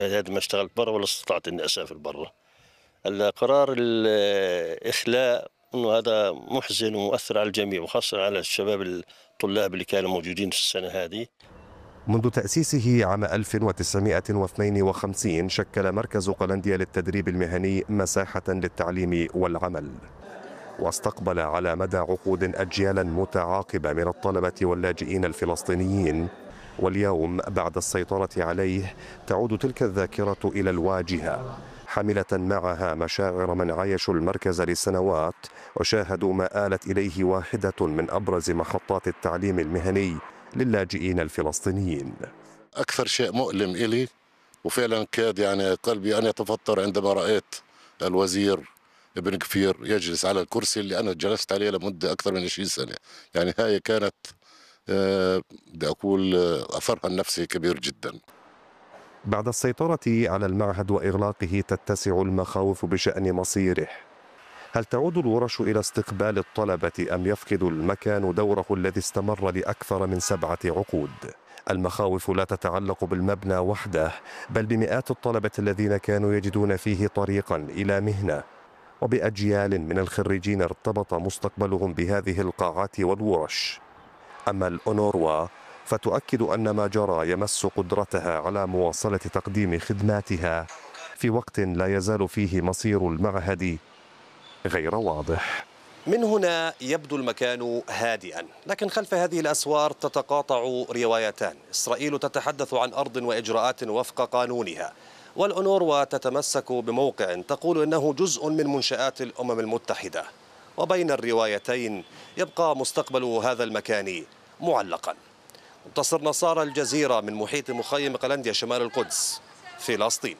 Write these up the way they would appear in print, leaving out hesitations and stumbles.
هذا ما اشتغلت برا ولا استطعت إني أسافر برا. القرار الإخلاء إنه هذا محزن ومؤثر على الجميع، وخاصة على الشباب الطلاب اللي كانوا موجودين في السنة هذه. منذ تأسيسه عام 1952 شكل مركز قلنديا للتدريب المهني مساحة للتعليم والعمل، واستقبل على مدى عقود أجيالا متعاقبة من الطلبة واللاجئين الفلسطينيين. واليوم بعد السيطرة عليه تعود تلك الذاكرة إلى الواجهة، حاملة معها مشاعر من عايشوا المركز لسنوات وشاهدوا ما آلت إليه واحدة من أبرز محطات التعليم المهني للاجئين الفلسطينيين. أكثر شيء مؤلم إلي، وفعلا كاد يعني قلبي أن يتفطر عندما رأيت الوزير ابن كفير يجلس على الكرسي اللي أنا جلست عليه لمدة أكثر من 20 سنة. يعني هاي كانت بدي أقول أثرها النفسي كبير جدا. بعد السيطرة على المعهد وإغلاقه تتسع المخاوف بشأن مصيره. هل تعود الورش إلى استقبال الطلبة أم يفقد المكان دوره الذي استمر لأكثر من 7 عقود؟ المخاوف لا تتعلق بالمبنى وحده، بل بمئات الطلبة الذين كانوا يجدون فيه طريقا إلى مهنة، وبأجيال من الخريجين ارتبط مستقبلهم بهذه القاعات والورش. أما الأونروا فتؤكد أن ما جرى يمس قدرتها على مواصلة تقديم خدماتها في وقت لا يزال فيه مصير المعهد غير واضح. من هنا يبدو المكان هادئا، لكن خلف هذه الأسوار تتقاطع روايتان. إسرائيل تتحدث عن أرض وإجراءات وفق قانونها، والأونروا تتمسك بموقع تقول إنه جزء من منشآت الأمم المتحدة. وبين الروايتين يبقى مستقبل هذا المكان معلقا. منتصر نصار، الجزيرة، من محيط مخيم قلنديا شمال القدس، فلسطين.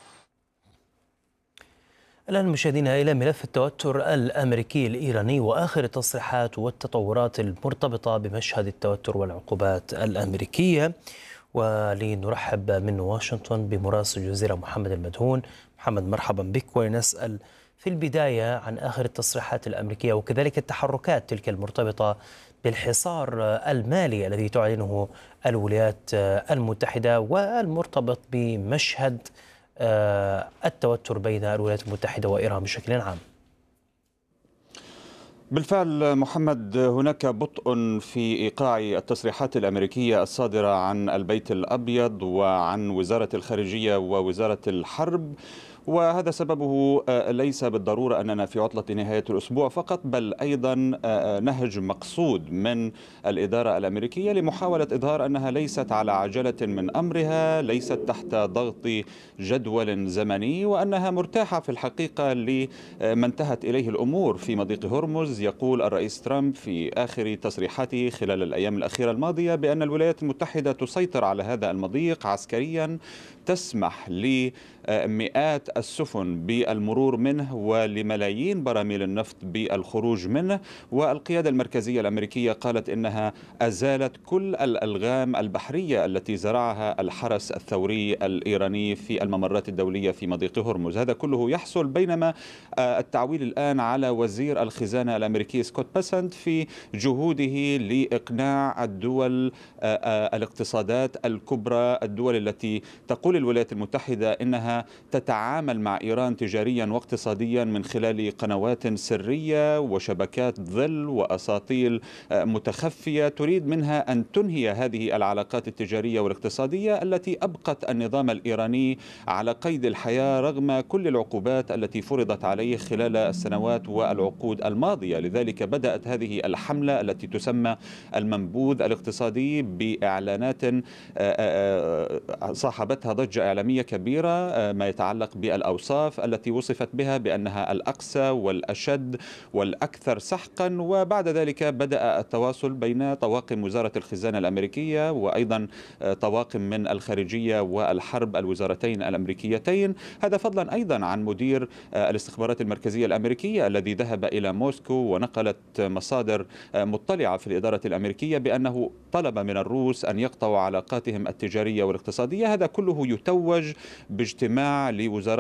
الآن مشاهدينا إلى ملف التوتر الأمريكي الإيراني وآخر التصريحات والتطورات المرتبطة بمشهد التوتر والعقوبات الأمريكية. ولنرحب من واشنطن بمراسل الجزيرة محمد المدهون. محمد، مرحبا بك. ونسأل في البداية عن آخر التصريحات الأمريكية وكذلك التحركات تلك المرتبطة بالحصار المالي الذي تعلنه الولايات المتحدة والمرتبط بمشهد التوتر بين الولايات المتحدة وإيران بشكل عام. بالفعل محمد، هناك بطء في إيقاع التصريحات الأمريكية الصادرة عن البيت الأبيض وعن وزارة الخارجية ووزارة الحرب، وهذا سببه ليس بالضرورة أننا في عطلة نهاية الأسبوع فقط، بل أيضا نهج مقصود من الإدارة الأمريكية لمحاولة إظهار أنها ليست على عجلة من أمرها، ليست تحت ضغط جدول زمني، وأنها مرتاحة في الحقيقة لما انتهت إليه الأمور في مضيق هرمز. يقول الرئيس ترامب في آخر تصريحاته خلال الأيام الأخيرة الماضية بأن الولايات المتحدة تسيطر على هذا المضيق عسكريا، تسمح لمئات السفن بالمرور منه ولملايين براميل النفط بالخروج منه. والقيادة المركزية الأمريكية قالت إنها أزالت كل الألغام البحرية التي زرعها الحرس الثوري الإيراني في الممرات الدولية في مضيق هرمز. هذا كله يحصل بينما التعويل الآن على وزير الخزانة الأمريكي سكوت بيسنت في جهوده لإقناع الدول الاقتصادات الكبرى، الدول التي تقول الولايات المتحدة إنها تتعامل مع إيران تجاريا واقتصاديا من خلال قنوات سرية وشبكات ظل وأساطيل متخفية، تريد منها أن تنهي هذه العلاقات التجارية والاقتصادية التي أبقت النظام الإيراني على قيد الحياة رغم كل العقوبات التي فرضت عليه خلال السنوات والعقود الماضية. لذلك بدأت هذه الحملة التي تسمى المنبوذ الاقتصادي بإعلانات صاحبتها ضجة إعلامية كبيرة ما يتعلق بالأوصاف التي وصفت بها بأنها الأقسى والأشد والأكثر سحقا. وبعد ذلك بدأ التواصل بين طواقم وزارة الخزانة الأمريكية وأيضا طواقم من الخارجية والحرب الوزارتين الأمريكيتين، هذا فضلا أيضا عن مدير الاستخبارات المركزية الأمريكية الذي ذهب إلى موسكو. ونقلت مصادر مطلعة في الإدارة الأمريكية بأنه طلب من الروس أن يقطعوا علاقاتهم التجارية والاقتصادية. هذا كله يتوج باجتماع لوزراء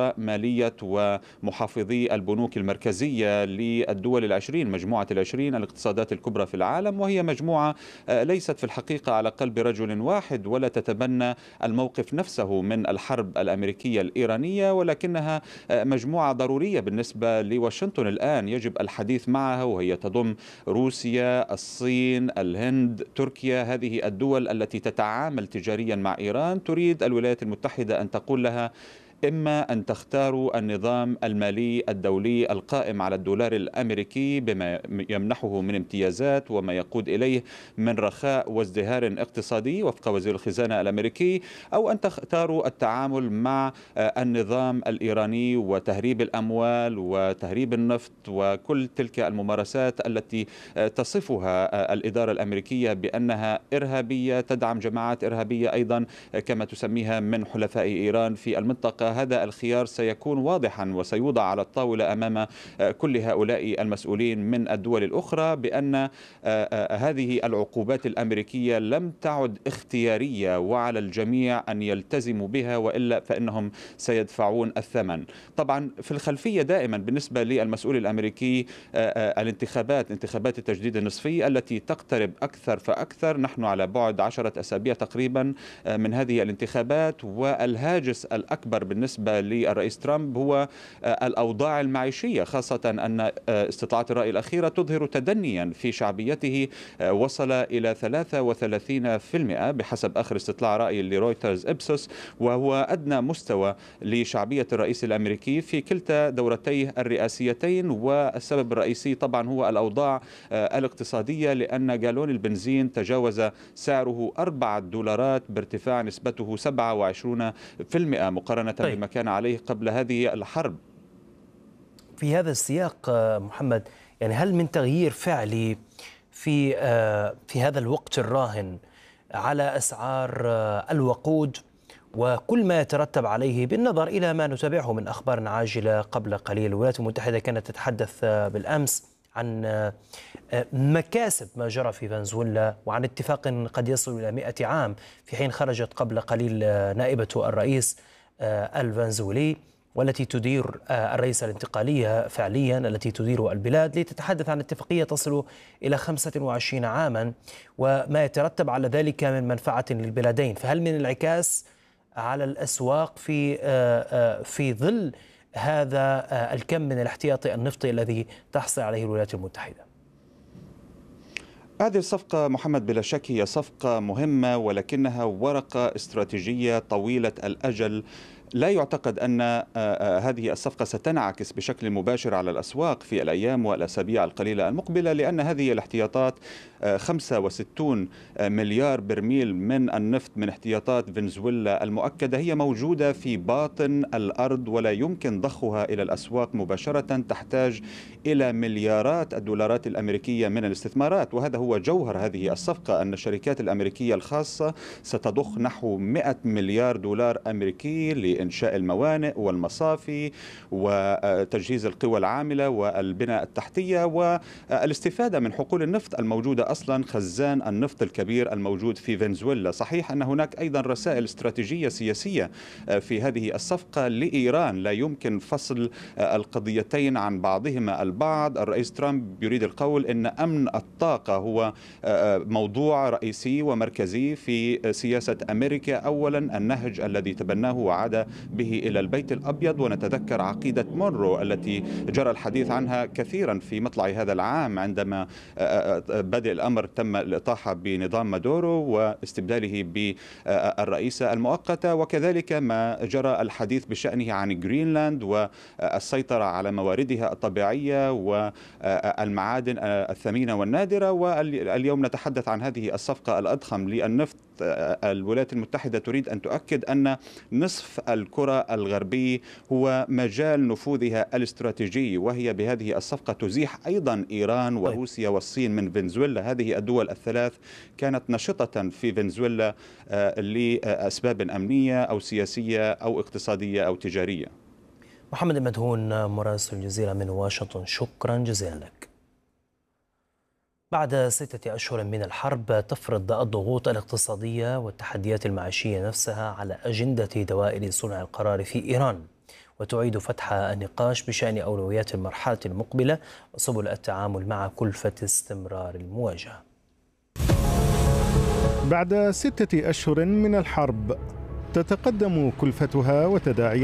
وزراء مالية ومحافظي البنوك المركزية للدول العشرين، مجموعة العشرين الاقتصادات الكبرى في العالم، وهي مجموعة ليست في الحقيقة على قلب رجل واحد ولا تتبنى الموقف نفسه من الحرب الأمريكية الإيرانية، ولكنها مجموعة ضرورية بالنسبة لواشنطن الآن يجب الحديث معها، وهي تضم روسيا، الصين، الهند، تركيا. هذه الدول التي تتعامل تجاريا مع إيران تريد الولايات المتحدة أن تقول لها إما أن تختاروا النظام المالي الدولي القائم على الدولار الأمريكي بما يمنحه من امتيازات وما يقود إليه من رخاء وازدهار اقتصادي وفق وزير الخزانة الأمريكي، أو أن تختاروا التعامل مع النظام الإيراني وتهريب الأموال وتهريب النفط وكل تلك الممارسات التي تصفها الإدارة الأمريكية بأنها إرهابية، تدعم جماعات إرهابية أيضا كما تسميها من حلفاء إيران في المنطقة. هذا الخيار سيكون واضحا وسيوضع على الطاولة أمام كل هؤلاء المسؤولين من الدول الأخرى بأن هذه العقوبات الأمريكية لم تعد اختيارية وعلى الجميع أن يلتزموا بها، وإلا فإنهم سيدفعون الثمن. طبعا في الخلفية دائما بالنسبة للمسؤول الأمريكي انتخابات التجديد النصفي التي تقترب أكثر فأكثر. نحن على بعد 10 أسابيع تقريبا من هذه الانتخابات، والهاجس الأكبر بالنسبة للرئيس ترامب هو الأوضاع المعيشية، خاصة أن استطلاعات الرأي الأخيرة تظهر تدنيا في شعبيته وصل إلى 33% بحسب آخر استطلاع رأي لرويترز إبسوس، وهو أدنى مستوى لشعبية الرئيس الأمريكي في كلتا دورتيه الرئاسيتين. والسبب الرئيسي طبعا هو الأوضاع الاقتصادية، لأن جالون البنزين تجاوز سعره $4 بارتفاع نسبته 27% مقارنة بما كان عليه قبل هذه الحرب. في هذا السياق محمد، يعني هل من تغيير فعلي في هذا الوقت الراهن على أسعار الوقود وكل ما يترتب عليه، بالنظر إلى ما نتابعه من أخبار عاجلة؟ قبل قليل الولايات المتحدة كانت تتحدث بالأمس عن مكاسب ما جرى في فنزويلا وعن اتفاق قد يصل إلى 100 عام، في حين خرجت قبل قليل نائبة الرئيس الفنزويلي والتي تدير الرئيسة الانتقالية فعليا التي تدير البلاد لتتحدث عن اتفاقية تصل إلى 25 عاما وما يترتب على ذلك من منفعة للبلدين. فهل من انعكاس على الأسواق في ظل هذا الكم من الاحتياطي النفطي الذي تحصل عليه الولايات المتحدة؟ هذه الصفقة محمد بلا شك هي صفقة مهمة، ولكنها ورقة استراتيجية طويلة الأجل. لا يعتقد أن هذه الصفقة ستنعكس بشكل مباشر على الأسواق في الأيام والأسابيع القليلة المقبلة، لأن هذه الاحتياطات 65 مليار برميل من النفط من احتياطات فنزويلا المؤكدة هي موجودة في باطن الأرض ولا يمكن ضخها إلى الأسواق مباشرة، تحتاج إلى مليارات الدولارات الأمريكية من الاستثمارات. وهذا هو جوهر هذه الصفقة، أن الشركات الأمريكية الخاصة ستضخ نحو 100 مليار دولار أمريكي لإنشاء الموانئ والمصافي وتجهيز القوى العاملة والبناء التحتية والاستفادة من حقول النفط الموجودة أصلا، خزان النفط الكبير الموجود في فنزويلا. صحيح أن هناك أيضا رسائل استراتيجية سياسية في هذه الصفقة لإيران، لا يمكن فصل القضيتين عن بعضهما البعض. الرئيس ترامب يريد القول أن أمن الطاقة هو موضوع رئيسي ومركزي في سياسة أمريكا. أولا النهج الذي تبناه وعاد به إلى البيت الأبيض، ونتذكر عقيدة مونرو التي جرى الحديث عنها كثيرا في مطلع هذا العام عندما بدأ الأمر تم الإطاحة بنظام مادورو واستبداله بالرئيسة المؤقتة، وكذلك ما جرى الحديث بشأنه عن جرينلاند والسيطرة على مواردها الطبيعية والمعادن الثمينة والنادرة. واليوم نتحدث عن هذه الصفقة الأضخم للنفط. الولايات المتحدة تريد أن تؤكد أن نصف الكرة الغربي هو مجال نفوذها الاستراتيجي، وهي بهذه الصفقة تزيح أيضا إيران وروسيا والصين من فنزويلا. هذه الدول الثلاث كانت نشطة في فنزويلا لأسباب أمنية أو سياسية أو اقتصادية أو تجارية. محمد المدهون مراسل الجزيرة من واشنطن، شكرا جزيلا لك. بعد 6 أشهر من الحرب تفرض الضغوط الاقتصادية والتحديات المعيشية نفسها على أجندة دوائر صنع القرار في إيران، وتعيد فتح النقاش بشأن أولويات المرحلة المقبلة وسبل التعامل مع كلفة استمرار المواجهة. بعد 6 أشهر من الحرب تتقدم كلفتها وتداعياتها